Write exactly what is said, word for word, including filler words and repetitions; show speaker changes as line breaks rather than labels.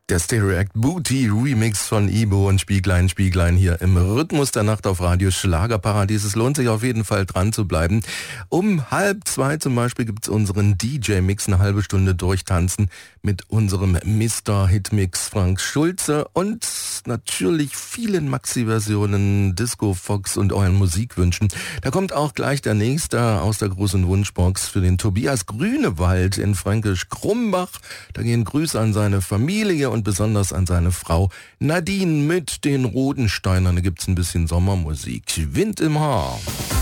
Der Stereo Act Booty Remix von Ibo und Spieglein, Spieglein hier im Rhythmus der Nacht auf Radio Schlagerparadies. Es lohnt sich auf jeden Fall dran zu bleiben. Um halb zwei zum Beispiel gibt's unseren D J-Mix, eine halbe Stunde durchtanzen mit unserem Mister Hitmix Frank Schulze und natürlich vielen Maxi-Versionen, Disco Fox und euren Musikwünschen. Da kommt auch gleich der nächste aus der großen Wunschbox für den Tobias Grünewald in Fränkisch Krumbach. Da gehen Grüße an seine Familie und Und besonders an seine Frau Nadine mit den Rodensteinern. Da gibt's ein bisschen Sommermusik. Wind im Haar.